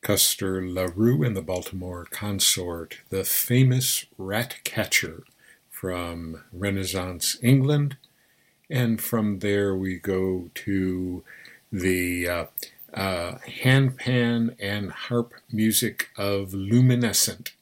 Custer LaRue and the Baltimore Consort, the famous rat catcher from Renaissance England. And from there we go to the handpan and harp music of Luminescent